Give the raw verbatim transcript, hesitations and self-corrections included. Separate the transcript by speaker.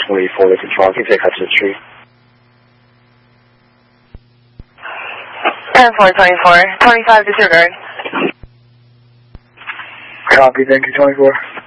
Speaker 1: forty-four to control. Can you take Hudson Street?
Speaker 2: ten four twenty-four, twenty-five disregard.
Speaker 1: Copy, thank you, twenty-four.